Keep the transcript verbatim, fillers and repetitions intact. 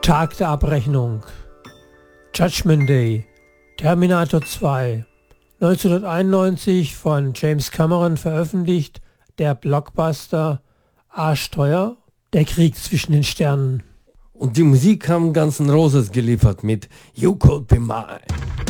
Tag der Abrechnung. Judgment Day. Terminator zwei. neunzehnhunderteinundneunzig von James Cameron veröffentlicht. Der Blockbuster. Arschteuer. Der Krieg zwischen den Sternen. Und die Musik haben Guns N' Roses geliefert mit You Could Be Mine.